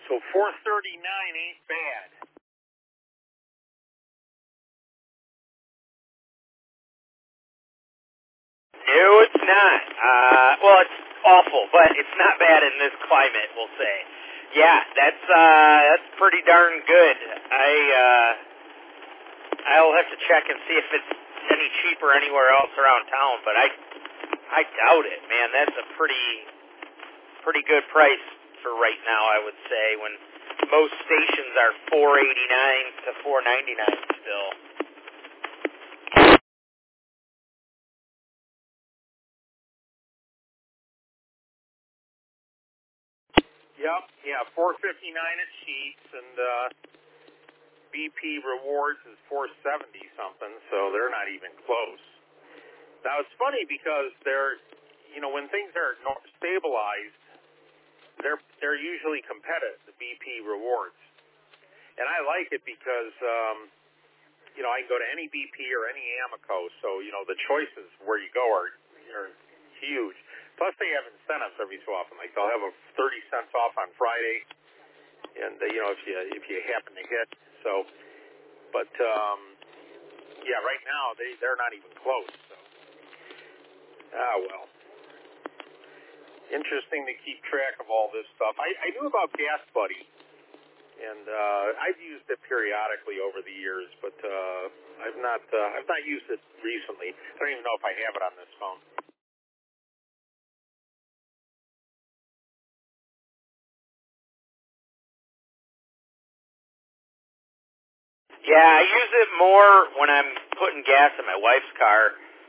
So 439 ain't bad. No, it's not. Well, it's awful, but it's not bad in this climate, we'll say. Yeah, that's pretty darn good. I'll have to check and see if it's any cheaper anywhere else around town, but I doubt it, man. That's a pretty good price for right now, I would say, when most stations are $4.89 to $4.99 still. Yep, yeah, $4.59 at Sheetz, and BP Rewards is $4.70 something, so they're not even close. Now it's funny because they're, when things are stabilized, they're usually competitive, the BP Rewards, and I like it because I can go to any BP or any Amoco, so the choices where you go are huge. Plus, they have incentives every so often. Like they'll have a 30 cents off on Friday, and if you happen to hit. So, but right now they're not even close. So, well, interesting to keep track of all this stuff. I knew about Gas Buddy, and I've used it periodically over the years, but I've not used it recently. I don't even know if I have it on this phone. Yeah, I use it more when I'm putting gas in my wife's car,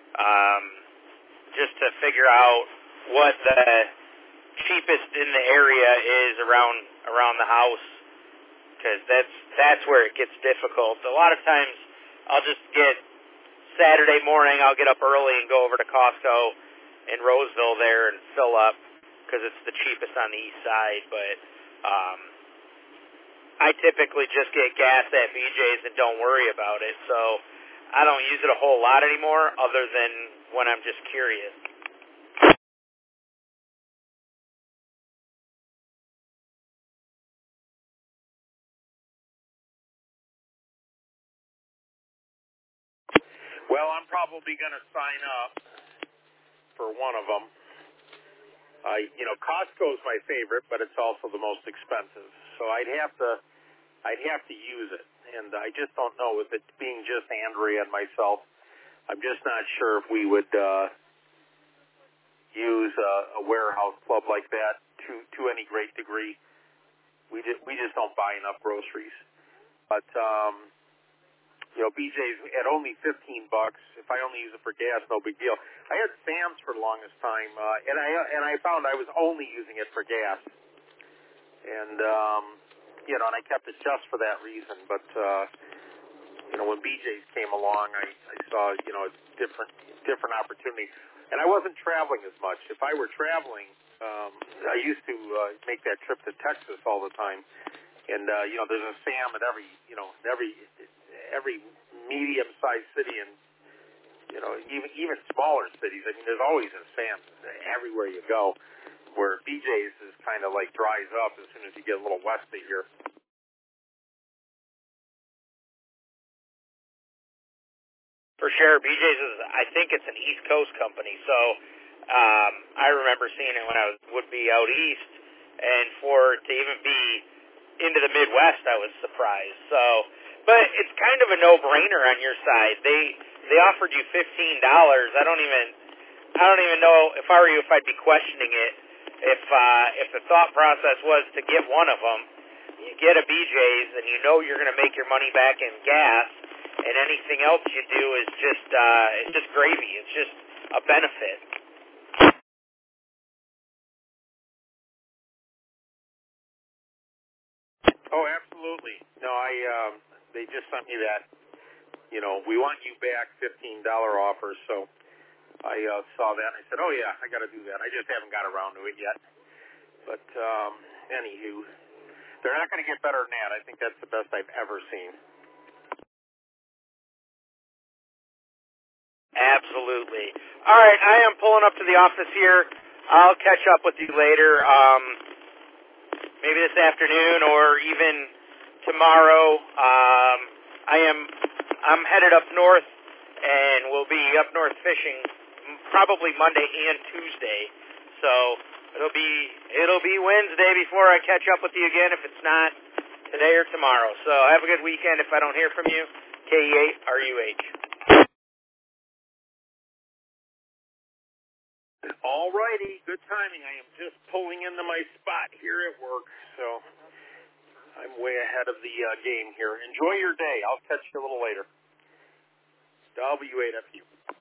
just to figure out what the cheapest in the area is around the house, because that's where it gets difficult. A lot of times, I'll just get Saturday morning. I'll get up early and go over to Costco in Roseville there and fill up because it's the cheapest on the east side, but I typically just get gas at BJ's and don't worry about it, so I don't use it a whole lot anymore other than when I'm just curious. Well, I'm probably going to sign up for one of them. Costco's my favorite, but it's also the most expensive, so I'd have to use it. And I just don't know, with it being just Andrea and myself, I'm just not sure if we would use a warehouse club like that to any great degree. We just don't buy enough groceries. But BJ's at only $15. If I only use it for gas, no big deal. I had Sam's for the longest time, and I found I was only using it for gas. And and I kept it just for that reason. But when BJ's came along, I saw a different opportunity, and I wasn't traveling as much. If I were traveling, I used to make that trip to Texas all the time, and there's a Sam at every medium-sized city, and even smaller cities. I mean, there's always a Sam everywhere you go. Where BJ's is kind of like dries up as soon as you get a little west of here. For sure, BJ's is, I think it's an East Coast company, so I remember seeing it when I would be out east, and for it to even be into the Midwest, I was surprised. So, but it's kind of a no-brainer on your side. They offered you $15. I don't even know if I were you if I'd be questioning it. If the thought process was to get one of them, you get a BJ's and you know you're going to make your money back in gas, and anything else you do is it's just gravy. It's just a benefit. Oh, absolutely. No, they just sent me that. We want you back $15 offer. So I saw that and I said, oh yeah, I got to do that. I just haven't got around to it yet. But anywho, they're not going to get better than that. I think that's the best I've ever seen. Absolutely. All right, I am pulling up to the office here. I'll catch up with you later. maybe this afternoon or even tomorrow. I'm headed up north, and we'll be up north fishing probably Monday and Tuesday. So it'll be Wednesday before I catch up with you again, if it's not today or tomorrow. So have a good weekend if I don't hear from you. KE8RUH. All righty, good timing. I am just pulling into my spot here at work, so I'm way ahead of the game here. Enjoy your day. I'll catch you a little later. W8FU.